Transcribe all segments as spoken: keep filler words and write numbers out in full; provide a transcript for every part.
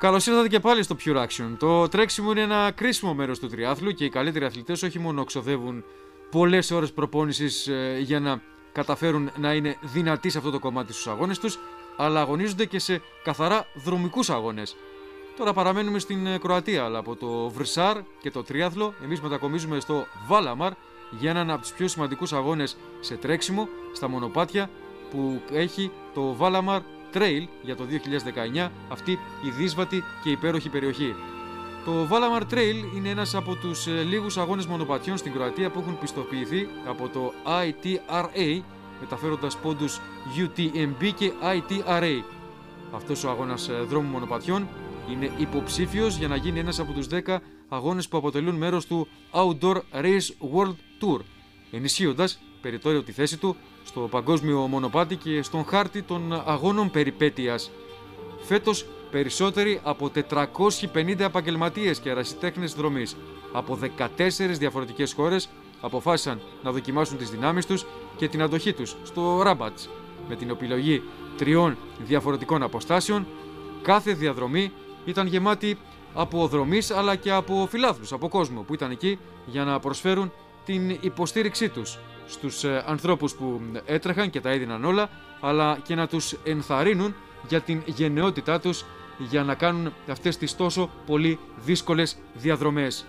Καλώς ήρθατε και πάλι στο Pure Action. Το τρέξιμο είναι ένα κρίσιμο μέρος του τριάθλου και οι καλύτεροι αθλητές όχι μόνο ξοδεύουν πολλές ώρες προπόνησης ε, για να καταφέρουν να είναι δυνατοί σε αυτό το κομμάτι στους αγώνες τους, αλλά αγωνίζονται και σε καθαρά δρομικούς αγώνες. Τώρα παραμένουμε στην Κροατία, αλλά από το Βρσάρ και το τρίαθλο εμείς μετακομίζουμε στο Βάλαμαρ για έναν από τους πιο σημαντικούς αγώνες σε τρέξιμο στα μονοπάτια που έχει το Βάλαμαρ Trail για το δύο χιλιάδες δεκαεννιά, αυτή η δύσβατη και υπέροχη περιοχή. Το Βάλαμαρ Trail είναι ένας από τους λίγους αγώνες μονοπατιών στην Κροατία που έχουν πιστοποιηθεί από το άι τι αρ έι, μεταφέροντας πόντους γιου τι εμ μπι και άι τι αρ έι. Αυτός ο αγώνας δρόμου μονοπατιών είναι υποψήφιος για να γίνει ένας από τους δέκα αγώνες που αποτελούν μέρος του Outdoor Race World Tour, ενισχύοντας περιττέρω τη θέση του στο παγκόσμιο μονοπάτι και στον χάρτη των αγώνων περιπέτειας. Φέτος περισσότεροι από τετρακόσιοι πενήντα επαγγελματίες και ερασιτέχνες δρομής από δεκατέσσερις διαφορετικές χώρες αποφάσισαν να δοκιμάσουν τις δυνάμεις τους και την αντοχή τους στο Ράμπατς, με την επιλογή τριών διαφορετικών αποστάσεων. Κάθε διαδρομή ήταν γεμάτη από οδρομείς αλλά και από φιλάθλους, από κόσμο που ήταν εκεί για να προσφέρουν την υποστήριξή τους στους ε, ανθρώπους που έτρεχαν και τα έδιναν όλα, αλλά και να τους ενθαρρύνουν για την γενναιότητά τους για να κάνουν αυτές τις τόσο πολύ δύσκολες διαδρομές.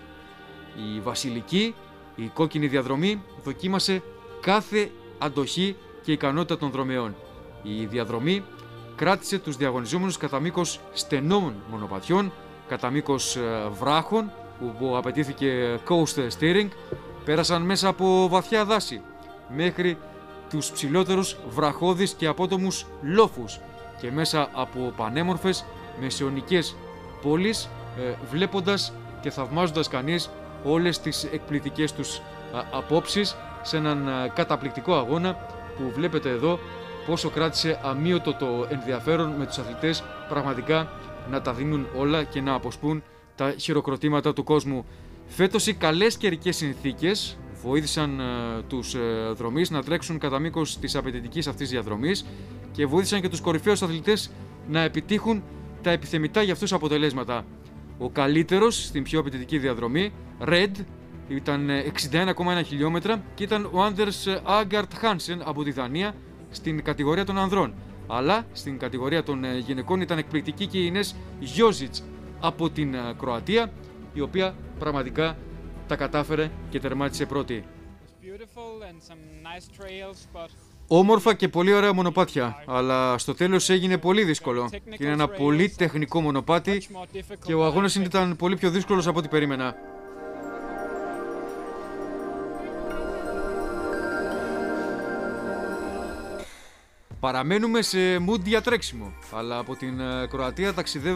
Η βασιλική, η κόκκινη διαδρομή δοκίμασε κάθε αντοχή και ικανότητα των δρομέων. Η διαδρομή κράτησε τους διαγωνιζόμενους κατά μήκος στενών μονοπατιών, κατά μήκος ε, βράχων που απαιτήθηκε coast steering, πέρασαν μέσα από βαθιά δάση μέχρι τους ψηλότερους βραχώδεις και απότομους λόφους και μέσα από πανέμορφες μεσαιωνικές πόλεις, ε, βλέποντας και θαυμάζοντας κανείς όλες τις εκπληκτικές τους α, απόψεις σε έναν α, καταπληκτικό αγώνα που βλέπετε εδώ πόσο κράτησε αμύωτο το ενδιαφέρον, με τους αθλητές πραγματικά να τα δίνουν όλα και να αποσπούν τα χειροκροτήματα του κόσμου. Φέτος οι καλές καιρικές συνθήκες βοήθησαν ε, τους ε, δρομείς να τρέξουν κατά μήκος της απαιτητικής αυτής διαδρομής και βοήθησαν και τους κορυφαίους αθλητές να επιτύχουν τα επιθεμητά για αυτούς αποτελέσματα. Ο καλύτερος στην πιο απαιτητική διαδρομή, Red, ήταν εξήντα ένα κόμμα ένα χιλιόμετρα και ήταν ο Άντερς Άγκαρτ Χάνσεν από τη Δανία στην κατηγορία των ανδρών. Αλλά στην κατηγορία των γυναικών ήταν εκπληκτική και η Ινές Γιόζιτς από την Κροατία, η οποία πραγματικά τα κατάφερε και τερμάτισε πρώτη. Όμορφα και πολύ ωραία μονοπάτια, αλλά στο τέλος έγινε πολύ δύσκολο. Είναι ένα πολύ τεχνικό μονοπάτι και ο αγώνας ήταν πολύ πιο δύσκολος από ό,τι περίμενα. Παραμένουμε σε mood για τρέξιμο, αλλά από την Κροατία ταξιδεύουμε